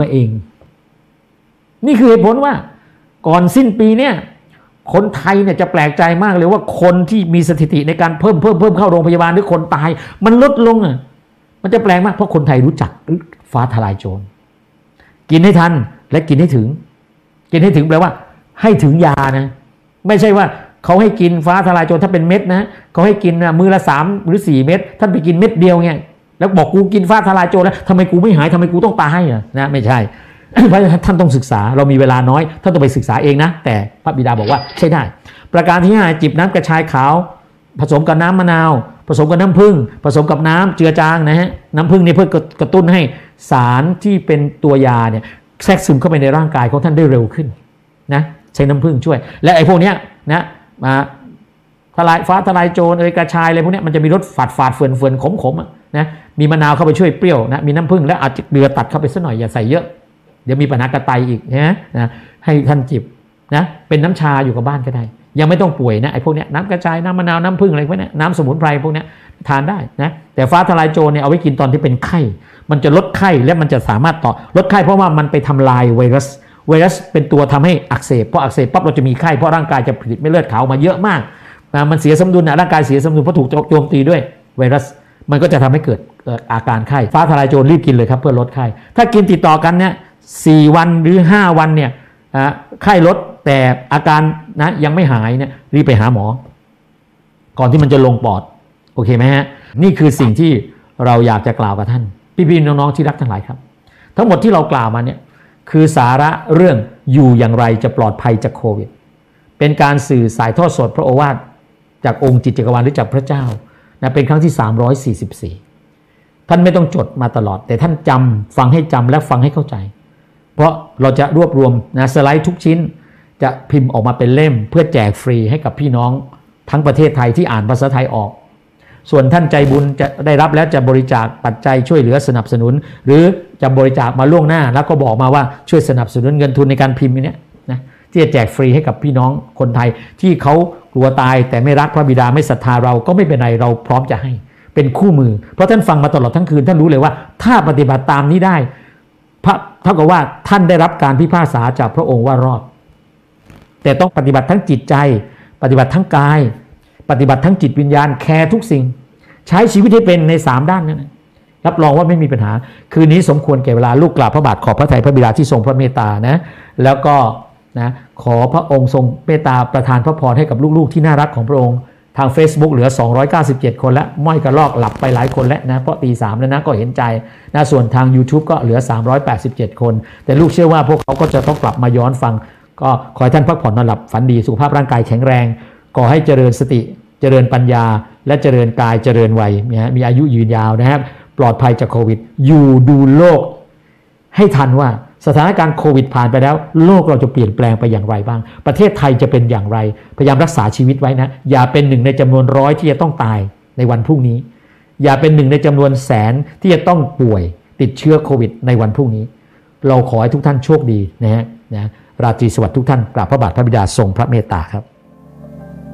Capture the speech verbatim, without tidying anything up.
มาเองนี่คือเหตุผลว่าก่อนสิ้นปีเนี่ยคนไทยเนี่ยจะแปลกใจมากเลยว่าคนที่มีสถิติในการเพิ่มเพิ่มเพิ่มเข้าโรงพยาบาลหรือคนตายมันลดลงอ่ะมันจะแปลกมากเพราะคนไทยรู้จักฟ้าทลายโจรกินให้ทันและกินให้ถึงกินให้ถึงแปลว่าให้ถึงยานะไม่ใช่ว่าเขาให้กินฟ้าทลายโจรถ้าเป็นเม็ดนะเขาให้กินมือละสามหรือสี่เม็ดท่านไปกินเม็ดเดียวไงแล้วบอกกูกินฟ้าทลายโจรแล้วทำไมกูไม่หายทำไมกูต้องตายอ่ะนะไม่ใช่ เพราะฉะนั้นท่านต้องศึกษาเรามีเวลาน้อยท่านต้องไปศึกษาเองนะแต่พระบิดาบอกว่าใช่ได้ประการที่ห้าจิบน้ำกระชายขาวผสมกับน้ำมะนาวผสมกับน้ำผึ้งผสมกับน้ำเจือจางนะฮะน้ำผึ้งนี่เพื่อกระตุ้นให้สารที่เป็นตัวยาเนี่ยแทรกซึมเข้าไปในร่างกายของท่านได้เร็วขึ้นนะใช้น้ำผึ้งช่วยและไอ้พวกเนี้ยนะมาทลายฟ้าทลายโจรเอยกระชายอะไรพวกเนี้ยมันจะมีรสฝาดฝาดเฟื่อนเฟื่อนขมขมนะมีมะนาวเข้าไปช่วยเปรี้ยวนะมีน้ำผึ้งและอาจจะเกลือตัดเข้าไปสักหน่อยอย่าใส่เยอะเดี๋ยวมีปัญหากระไตอีกนะนะให้ท่านจิบนะเป็นน้ำชาอยู่กับบ้านก็ได้ยังไม่ต้องป่วยนะไอ้พวกเนี้ยน้ำกระชายน้ำมะนาวน้ำผึ้งอะไรพวกเนี้ยน้ำสมุนไพรพวกเนี้ยทานได้นะแต่ฟ้าทลายโจรเนี่ยเอาไว้กินตอนที่เป็นไข้มันจะลดไข้และมันจะสามารถต่อลดไข้เพราะว่ามันไปทำลายไวรัสไวรัสเป็นตัวทำให้อักเสบพออักเสบปั๊บเราจะมีไข้เพราะร่างกายจะผลิตเม็ดเลือดขาวมาเยอะมากนะมันเสียสมดุลนะร่างกายเสียสมดุลเพราะถูกโจมตีด้วยไวรัสมันก็จะทำให้เกิดอาการไข้ฟ้าทลายโจรรีบกินเลยครับเพื่อลดไข้ถ้ากินติดต่อกันเนี่ยสี่วันหรือห้าวันเนี่ยไข้ลดแต่อาการนะยังไม่หายเนี่ยรีบไปหาหมอก่อนที่มันจะลงปอดโอเคไหมฮะนี่คือสิ่งที่เราอยากจะกล่าวกับท่านพี่ๆน้องๆที่รักทั้งหลายครับทั้งหมดที่เรากล่าวมาเนี่ยคือสาระเรื่องอยู่อย่างไรจะปลอดภัยจากโควิดเป็นการสื่อสายทอดสดพระโอวาทจากองค์จิตจักรวาลหรือจากพระเจ้านะเป็นครั้งที่สามร้อยสี่สิบสี่ท่านไม่ต้องจดมาตลอดแต่ท่านจำฟังให้จำและฟังให้เข้าใจเพราะเราจะรวบรวมนะสไลด์ทุกชิ้นจะพิมพ์ออกมาเป็นเล่มเพื่อแจกฟรีให้กับพี่น้องทั้งประเทศไทยที่อ่านภาษาไทยออกส่วนท่านใจบุญจะได้รับแล้วจะบริจาคปัจจัยช่วยเหลือสนับสนุนหรือจะบริจาคมาล่วงหน้าแล้วก็บอกมาว่าช่วยสนับสนุนเงินทุนในการพิมพ์นี้นะที่จะแจกฟรีให้กับพี่น้องคนไทยที่เขากลัวตายแต่ไม่รักพระบิดาไม่ศรัทธาเราก็ไม่เป็นไรเราพร้อมจะให้เป็นคู่มือเพราะท่านฟังมาตลอดทั้งคืนท่านรู้เลยว่าถ้าปฏิบัติตามนี้ได้พระเท่ากับว่าท่านได้รับการพิพากษาจากพระองค์ว่ารอดแต่ต้องปฏิบัติทั้งจิตใจปฏิบัติทั้งกายปฏิบัติทั้งจิตวิญญาณแคร์ทุกสิ่งใช้ชีวิตให้เป็นในสามด้านนั้นรับรองว่าไม่มีปัญหาคืนนี้สมควรแก่เวลาลูกกราบพระบาทขอบพระทัยพระบิดาที่ทรงพระเมตตานะแล้วก็นะขอพระองค์ทรงเมตตาประทานพระพรให้กับลูกๆที่น่ารักของพระองค์ทาง Facebook เหลือสองร้อยเก้าสิบเจ็ดคนแล้วม้อยกระลอกหลับไปหลายคนแล้วนะเพราะตีสามแล้วนะก็เห็นใจนะส่วนทาง YouTube ก็เหลือสามร้อยแปดสิบเจ็ดคนแต่ลูกเชื่อว่าพวกเขาก็จะต้องกลับมาย้อนฟังก็ขอให้ท่านพักผ่อนนอนหลับฝันดีสุขภาพร่างกายแข็งแรงขอให้เจริญสติเจริญปัญญาและเจริญกายเจริญวัยนะมีอายุยืนยาวนะครับปลอดภัยจากโควิดอยู่ดูโลกให้ทันว่าสถานการณ์โควิดผ่านไปแล้วโลกเราจะเปลี่ยนแปลงไปอย่างไรบ้างประเทศไทยจะเป็นอย่างไรพยายามรักษาชีวิตไว้นะอย่าเป็นหนึ่งในจำนวนร้อยที่จะต้องตายในวันพรุ่งนี้อย่าเป็นหนึ่งในจำนวนแสนที่จะต้องป่วยติดเชื้อโควิดในวันพรุ่งนี้เราขอให้ทุกท่านโชคดีนะฮะนะราตรีสวัสดิ์ทุกท่านกราบพระบาทพระบิดาทรงพระเมตตาครับ